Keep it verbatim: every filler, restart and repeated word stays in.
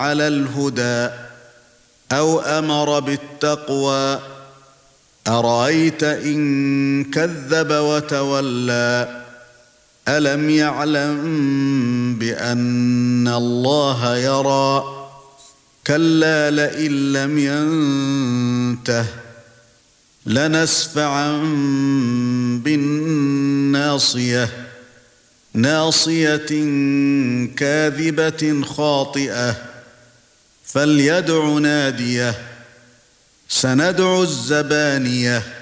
عَلَى الْهُدَى أَوْ أَمَرَ بِالتَّقْوَى أَرَأَيْتَ إِن كَذَّبَ وَتَوَلَّى أَلَمْ يَعْلَمْ بِأَنَّ اللَّهَ يَرَى كَلَّا لَئِن لَّمْ يَنتَهِ لَنَسْفَعًا بِالنَّاصِيَةِ نَاصِيَةٍ كَاذِبَةٍ خَاطِئَةٍ فَلْيَدْعُ نَادِيَهُ سَنَدْعُ الزَّبَانِيَةَ